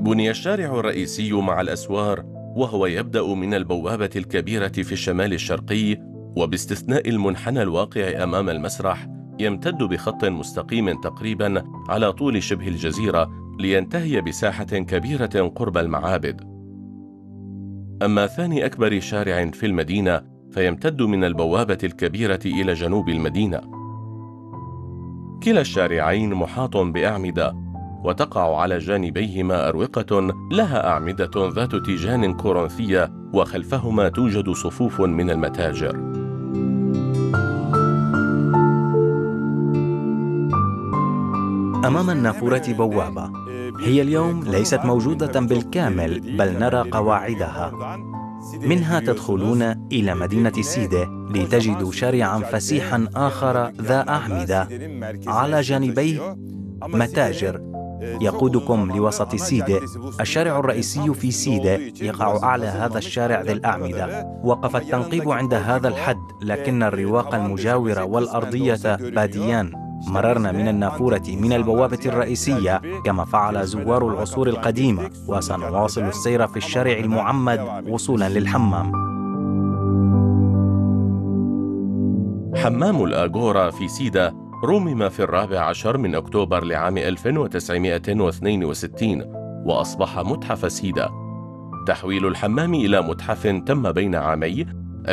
بني الشارع الرئيسي مع الأسوار، وهو يبدأ من البوابة الكبيرة في الشمال الشرقي، وباستثناء المنحنى الواقع أمام المسرح يمتد بخط مستقيم تقريبا على طول شبه الجزيرة، لينتهي بساحة كبيرة قرب المعابد. أما ثاني أكبر شارع في المدينة فيمتد من البوابة الكبيرة إلى جنوب المدينة. كلا الشارعين محاط بأعمدة، وتقع على جانبيهما أروقة لها أعمدة ذات تيجان كورنثية، وخلفهما توجد صفوف من المتاجر. أمام النافورة بوابة، هي اليوم ليست موجودة بالكامل، بل نرى قواعدها. منها تدخلون إلى مدينة سيدة لتجدوا شارعا فسيحا آخر ذا أعمدة على جانبيه متاجر يقودكم لوسط سيدة. الشارع الرئيسي في سيدة يقع أعلى هذا الشارع ذي الأعمدة. وقف التنقيب عند هذا الحد، لكن الرواق المجاورة والأرضية باديان. مررنا من النافورة من البوابة الرئيسية كما فعل زوار العصور القديمة، وسنواصل السير في الشارع المعمد وصولا للحمام. حمام الآغورا في سيدة رُمم في 14 من أكتوبر لعام 1962، وأصبح متحف سيدة. تحويل الحمام إلى متحف تم بين عامي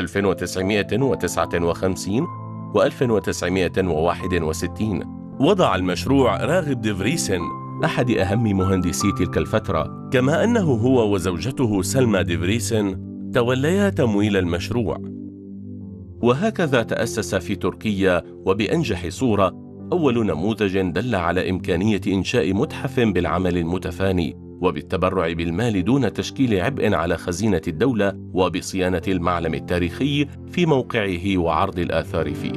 1959 و 1961. وضع المشروع راغب ديفريسن، أحد أهم مهندسي تلك الفترة، كما أنه هو وزوجته سلمى ديفريسن توليا تمويل المشروع. وهكذا تأسس في تركيا وبأنجح صورة أول نموذج دل على إمكانية إنشاء متحف بالعمل المتفاني وبالتبرع بالمال دون تشكيل عبء على خزينة الدولة، وبصيانة المعلم التاريخي في موقعه وعرض الآثار فيه.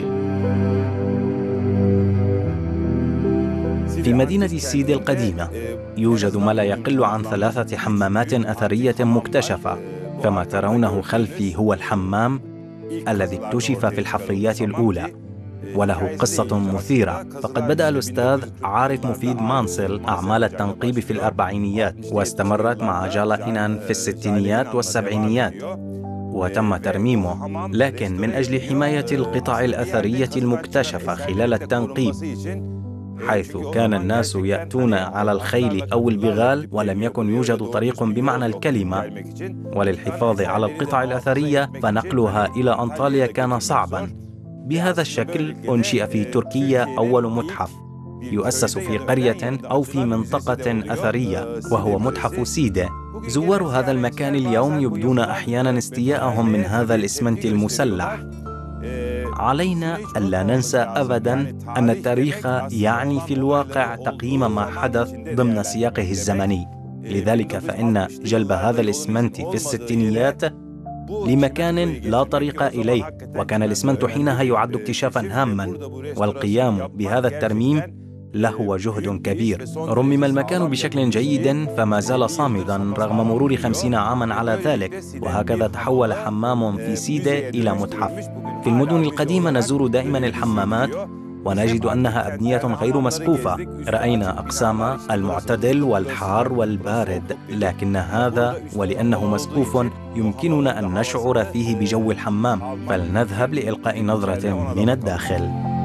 في مدينة سيدة القديمة يوجد ما لا يقل عن 3 حمامات أثرية مكتشفة. فما ترونه خلفي هو الحمام الذي اكتشف في الحفريات الأولى، وله قصة مثيرة. فقد بدأ الأستاذ عارف مفيد مانسل أعمال التنقيب في الأربعينيات، واستمرت مع جالا إنان في الستينيات والسبعينيات، وتم ترميمه. لكن من أجل حماية القطع الأثرية المكتشفة خلال التنقيب، حيث كان الناس يأتون على الخيل أو البغال ولم يكن يوجد طريق بمعنى الكلمة، وللحفاظ على القطع الأثرية فنقلها إلى أنطاليا كان صعباً. بهذا الشكل أنشئ في تركيا أول متحف يؤسس في قرية أو في منطقة أثرية، وهو متحف سيدة. زوار هذا المكان اليوم يبدون أحياناً استياءهم من هذا الإسمنت المسلح. علينا ألا ننسى أبداً أن التاريخ يعني في الواقع تقييم ما حدث ضمن سياقه الزمني. لذلك فإن جلب هذا الإسمنت في الستينيات لمكان لا طريق إليه، وكان الإسمنت حينها يعد اكتشافاً هاماً، والقيام بهذا الترميم له جهد كبير. رمم المكان بشكل جيد فما زال صامداً رغم مرور 50 عاماً على ذلك، وهكذا تحول حمام في سيدة إلى متحف. في المدن القديمة نزور دائماً الحمامات ونجد أنها أبنية غير مسقوفة. رأينا أقسام المعتدل والحار والبارد، لكن هذا ولأنه مسقوف يمكننا أن نشعر فيه بجو الحمام. فلنذهب لإلقاء نظرة من الداخل.